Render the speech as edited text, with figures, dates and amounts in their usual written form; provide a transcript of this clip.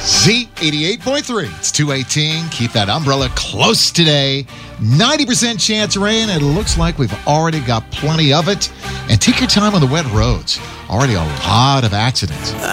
Z88.3. It's 218. Keep that umbrella close today. 90% chance of rain. It looks like we've already got plenty of it. And take your time on the wet roads. Already a lot of accidents.